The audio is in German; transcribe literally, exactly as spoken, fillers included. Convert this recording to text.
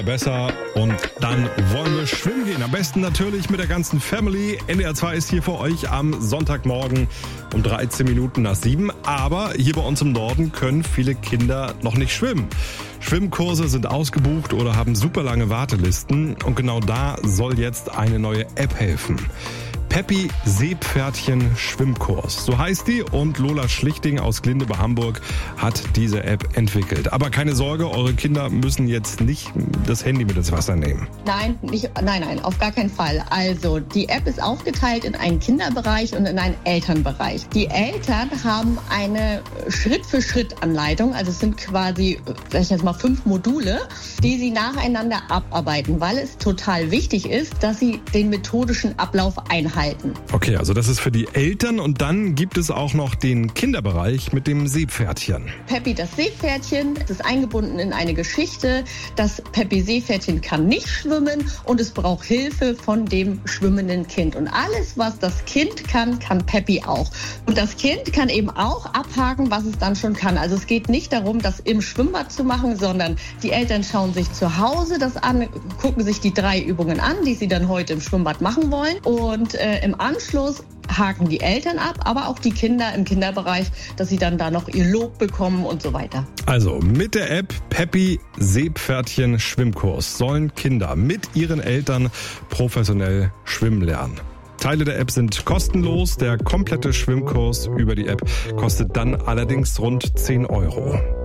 Besser und dann wollen wir schwimmen gehen. Am besten natürlich mit der ganzen Family. N D R zwei ist hier für euch am Sonntagmorgen um dreizehn Minuten nach sieben. Aber hier bei uns im Norden können viele Kinder noch nicht schwimmen. Schwimmkurse sind ausgebucht oder haben super lange Wartelisten. Und genau da soll jetzt eine neue App helfen. Peppy Seepferdchen Schwimmkurs. So heißt die und Lola Schlichting aus Glinde bei Hamburg hat diese App entwickelt. Aber keine Sorge, eure Kinder müssen jetzt nicht das Handy mit ins Wasser nehmen. Nein, nicht, nein, nein, auf gar keinen Fall. Also die App ist aufgeteilt in einen Kinderbereich und in einen Elternbereich. Die Eltern haben eine Schritt-für-Schritt-Anleitung, also es sind quasi, sag ich jetzt mal, fünf Module, die sie nacheinander abarbeiten, weil es total wichtig ist, dass sie den methodischen Ablauf einhalten. Okay, also das ist für die Eltern und dann gibt es auch noch den Kinderbereich mit dem Seepferdchen. Peppy das Seepferdchen ist eingebunden in eine Geschichte. Das Peppy Seepferdchen kann nicht schwimmen und es braucht Hilfe von dem schwimmenden Kind. Und alles, was das Kind kann, kann Peppy auch. Und das Kind kann eben auch abhaken, was es dann schon kann. Also es geht nicht darum, das im Schwimmbad zu machen, sondern die Eltern schauen sich zu Hause das an, gucken sich die drei Übungen an, die sie dann heute im Schwimmbad machen wollen. Und äh, im Anschluss haken die Eltern ab, aber auch die Kinder im Kinderbereich, dass sie dann da noch ihr Lob bekommen und so weiter. Also mit der App Peppy Seepferdchen Schwimmkurs sollen Kinder mit ihren Eltern professionell schwimmen lernen. Teile der App sind kostenlos, der komplette Schwimmkurs über die App kostet dann allerdings rund zehn Euro.